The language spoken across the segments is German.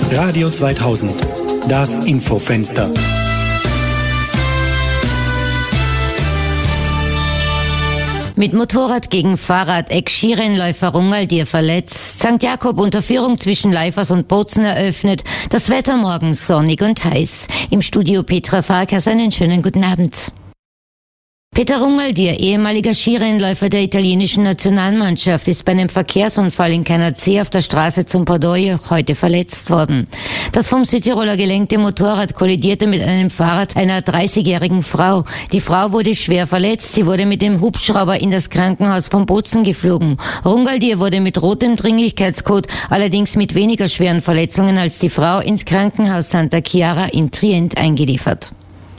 Radio 2000, das Infofenster. Mit Motorrad gegen Fahrrad, Eck-Skirennläufer Rungaldir verletzt, St. Jakob Unterführung zwischen Leifers und Bozen eröffnet, das Wetter morgens sonnig und heiß. Im Studio Petra Farkas, einen schönen guten Abend. Peter Rungaldir, ehemaliger Skirennläufer der italienischen Nationalmannschaft, ist bei einem Verkehrsunfall in Canazei auf der Straße zum Podoglio heute verletzt worden. Das vom Südtiroler gelenkte Motorrad kollidierte mit einem Fahrrad einer 30-jährigen Frau. Die Frau wurde schwer verletzt. Sie wurde mit dem Hubschrauber in das Krankenhaus von Bozen geflogen. Rungaldir wurde mit rotem Dringlichkeitscode, allerdings mit weniger schweren Verletzungen als die Frau, ins Krankenhaus Santa Chiara in Trient eingeliefert.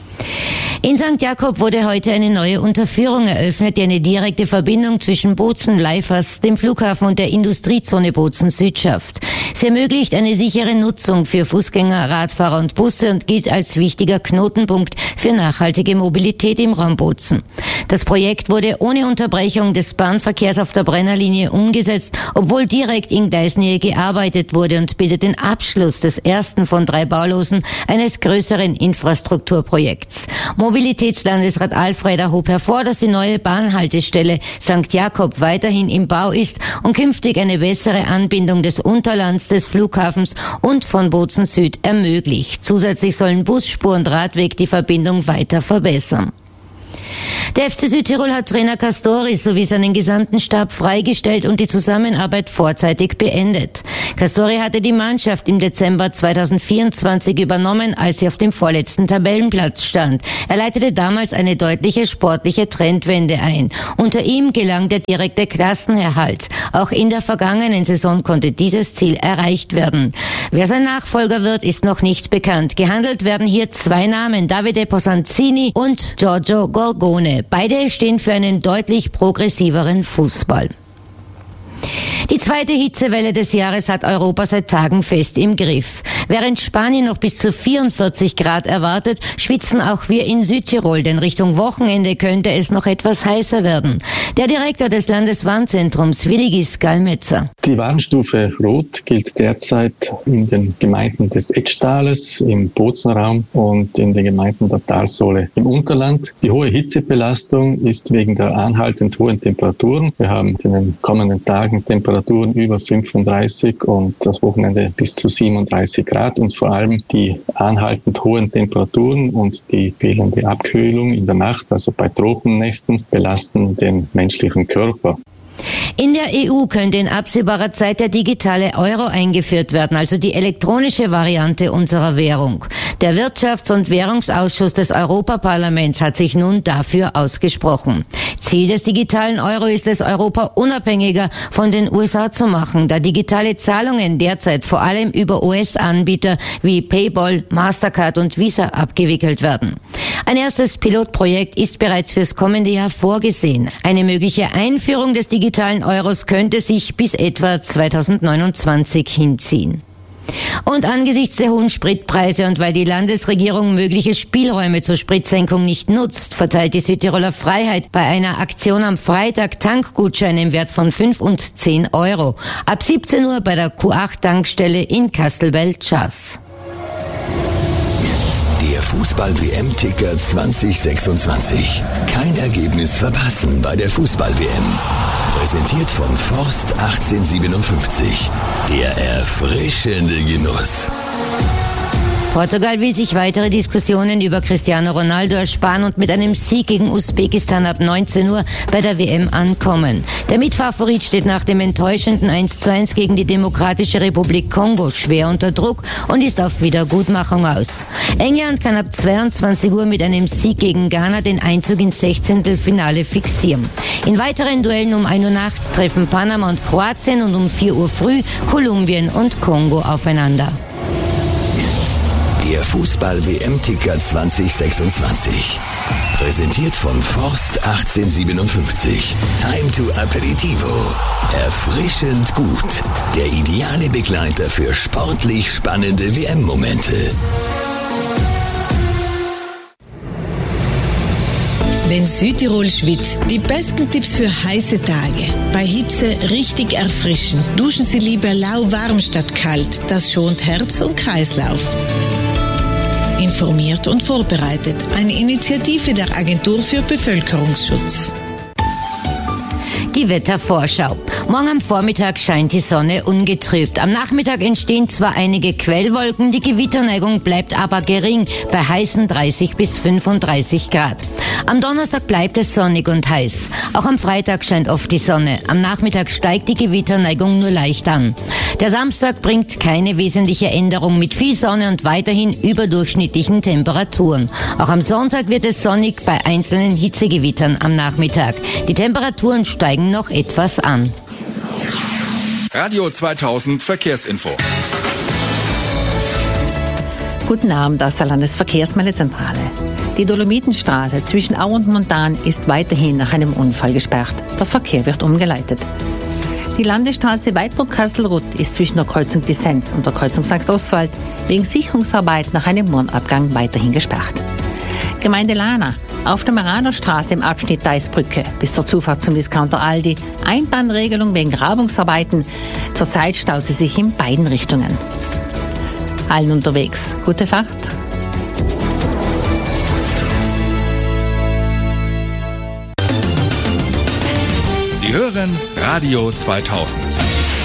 In St. Jakob wurde heute eine neue Unterführung eröffnet, die eine direkte Verbindung zwischen Bozen, Leifers, dem Flughafen und der Industriezone Bozen-Süd schafft. Sie ermöglicht eine sichere Nutzung für Fußgänger, Radfahrer und Busse und gilt als wichtiger Knotenpunkt für nachhaltige Mobilität im Raum Bozen. Das Projekt wurde ohne Unterbrechung des Bahnverkehrs auf der Brennerlinie umgesetzt, obwohl direkt in Gleisnähe gearbeitet wurde, und bildet den Abschluss des ersten von 3 Baulosen eines größeren Infrastrukturprojekts. Mobilitätslandesrat Alfred hob hervor, dass die neue Bahnhaltestelle St. Jakob weiterhin im Bau ist und künftig eine bessere Anbindung des Unterlands, des Flughafens und von Bozen Süd ermöglicht. Zusätzlich sollen Busspur und Radweg die Verbindung weiter verbessern. Der FC Südtirol hat Trainer Castoris sowie seinen gesamten Stab freigestellt und die Zusammenarbeit vorzeitig beendet. Castori hatte die Mannschaft im Dezember 2024 übernommen, als sie auf dem vorletzten Tabellenplatz stand. Er leitete damals eine deutliche sportliche Trendwende ein. Unter ihm gelang der direkte Klassenerhalt. Auch in der vergangenen Saison konnte dieses Ziel erreicht werden. Wer sein Nachfolger wird, ist noch nicht bekannt. Gehandelt werden hier 2 Namen, Davide Posanzini und Giorgio Gorgone. Beide stehen für einen deutlich progressiveren Fußball. Die zweite Hitzewelle des Jahres hat Europa seit Tagen fest im Griff. Während Spanien noch bis zu 44 Grad erwartet, schwitzen auch wir in Südtirol, denn Richtung Wochenende könnte es noch etwas heißer werden. Der Direktor des Landeswarnzentrums, Willigis Gallmetzer. Die Warnstufe Rot gilt derzeit in den Gemeinden des Etstales, im Bozenraum und in den Gemeinden der Talsohle im Unterland. Die hohe Hitzebelastung ist wegen der anhaltend hohen Temperaturen. Wir haben in den kommenden Tagen Temperaturen über 35 und das Wochenende bis zu 37 Grad und vor allem die anhaltend hohen Temperaturen und die fehlende Abkühlung in der Nacht, also bei Tropennächten, belasten den menschlichen Körper. In der EU könnte in absehbarer Zeit der digitale Euro eingeführt werden, also die elektronische Variante unserer Währung. Der Wirtschafts- und Währungsausschuss des Europaparlaments hat sich nun dafür ausgesprochen. Ziel des digitalen Euro ist es, Europa unabhängiger von den USA zu machen, da digitale Zahlungen derzeit vor allem über US-Anbieter wie PayPal, Mastercard und Visa abgewickelt werden. Ein erstes Pilotprojekt ist bereits fürs kommende Jahr vorgesehen. Eine mögliche Einführung des digitalen Euros könnte sich bis etwa 2029 hinziehen. Und angesichts der hohen Spritpreise und weil die Landesregierung mögliche Spielräume zur Spritsenkung nicht nutzt, verteilt die Südtiroler Freiheit bei einer Aktion am Freitag Tankgutscheine im Wert von 5 und 10 Euro. Ab 17 Uhr bei der Q8-Tankstelle in Kastelbell-Tschars. Der Fußball-WM-Ticker 2026. Kein Ergebnis verpassen bei der Fußball-WM. Präsentiert von Forst 1857. Der erfrischende Genuss. Portugal will sich weitere Diskussionen über Cristiano Ronaldo ersparen und mit einem Sieg gegen Usbekistan ab 19 Uhr bei der WM ankommen. Der Mitfavorit steht nach dem enttäuschenden 1:1 gegen die Demokratische Republik Kongo schwer unter Druck und ist auf Wiedergutmachung aus. England kann ab 22 Uhr mit einem Sieg gegen Ghana den Einzug ins 16. fixieren. In weiteren Duellen um 1 Uhr nachts treffen Panama und Kroatien und um 4 Uhr früh Kolumbien und Kongo aufeinander. Der Fußball-WM-Ticker 2026. Präsentiert von Forst 1857. Time to Aperitivo. Erfrischend gut. Der ideale Begleiter für sportlich spannende WM-Momente. Wenn Südtirol schwitzt, die besten Tipps für heiße Tage. Bei Hitze richtig erfrischen. Duschen Sie lieber lauwarm statt kalt. Das schont Herz und Kreislauf. Informiert und vorbereitet. Eine Initiative der Agentur für Bevölkerungsschutz. Die Wettervorschau. Morgen am Vormittag scheint die Sonne ungetrübt. Am Nachmittag entstehen zwar einige Quellwolken, die Gewitterneigung bleibt aber gering, bei heißen 30 bis 35 Grad. Am Donnerstag bleibt es sonnig und heiß. Auch am Freitag scheint oft die Sonne. Am Nachmittag steigt die Gewitterneigung nur leicht an. Der Samstag bringt keine wesentliche Änderung mit viel Sonne und weiterhin überdurchschnittlichen Temperaturen. Auch am Sonntag wird es sonnig bei einzelnen Hitzegewittern am Nachmittag. Die Temperaturen steigen noch etwas an. Radio 2000 Verkehrsinfo. Guten Abend aus der Landesverkehrsmeldezentrale. Die Dolomitenstraße zwischen Au und Montan ist weiterhin nach einem Unfall gesperrt. Der Verkehr wird umgeleitet. Die Landesstraße Weidburg-Kasselruth ist zwischen der Kreuzung Disenz und der Kreuzung St. Oswald wegen Sicherungsarbeit nach einem Murnabgang weiterhin gesperrt. Gemeinde Lana. Auf der Meranerstraße im Abschnitt Deisbrücke bis zur Zufahrt zum Discounter Aldi Einbahnregelung wegen Grabungsarbeiten. Zurzeit staut sie sich in beiden Richtungen. Allen unterwegs gute Fahrt. Sie hören Radio 2000.